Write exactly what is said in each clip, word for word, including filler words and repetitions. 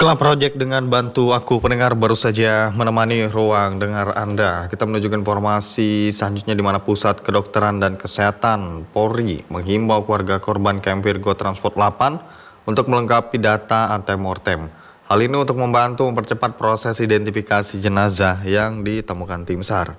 Club Project dengan bantu aku pendengar baru saja menemani ruang dengar Anda. Kita menuju ke informasi selanjutnya di mana Pusat Kedokteran dan Kesehatan Polri menghimbau keluarga korban K M Virgo Transport delapan untuk melengkapi data antemortem. Hal ini untuk membantu mempercepat proses identifikasi jenazah yang ditemukan tim SAR.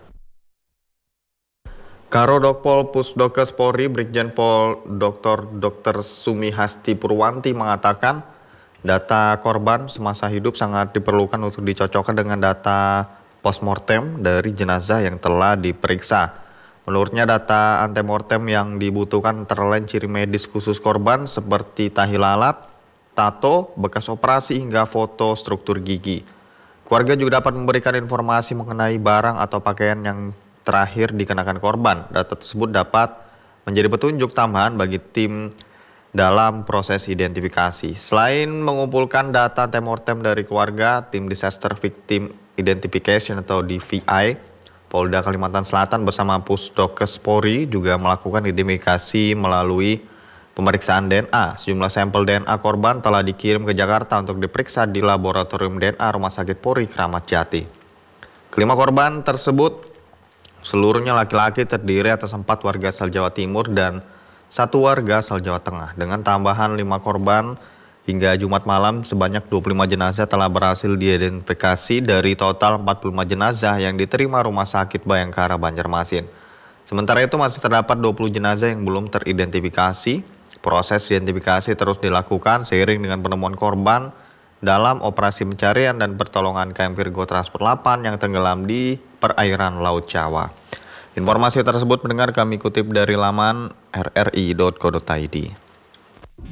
Karodokpol Pusdokes Polri Brigjen Pol Doktor Dr Sumi Hasti Purwanti mengatakan data korban semasa hidup sangat diperlukan untuk dicocokkan dengan data postmortem dari jenazah yang telah diperiksa. Menurutnya data antemortem yang dibutuhkan antara lain ciri medis khusus korban seperti tahi lalat, tato, bekas operasi hingga foto struktur gigi. Keluarga juga dapat memberikan informasi mengenai barang atau pakaian yang terakhir dikenakan korban. Data tersebut dapat menjadi petunjuk tambahan bagi tim dalam proses identifikasi. Selain mengumpulkan data antemortem dari keluarga, tim Disaster Victim Identification atau D V I Polda Kalimantan Selatan bersama Pusdokes Polri juga melakukan identifikasi melalui pemeriksaan D N A. Sejumlah sampel D N A korban telah dikirim ke Jakarta untuk diperiksa di Laboratorium D N A Rumah Sakit Polri Kramat Jati. Kelima korban tersebut seluruhnya laki-laki terdiri atas empat warga asal Jawa Timur dan satu warga asal Jawa Tengah. Dengan tambahan lima korban hingga Jumat malam sebanyak dua puluh lima jenazah telah berhasil diidentifikasi dari total empat puluh lima jenazah yang diterima Rumah Sakit Bayangkara Banjarmasin. Sementara itu masih terdapat dua puluh jenazah yang belum teridentifikasi. Proses identifikasi terus dilakukan seiring dengan penemuan korban dalam operasi pencarian dan pertolongan K M Virgo Transport delapan yang tenggelam di perairan Laut Jawa. Informasi tersebut pendengar kami kutip dari laman r r i titik co titik i d.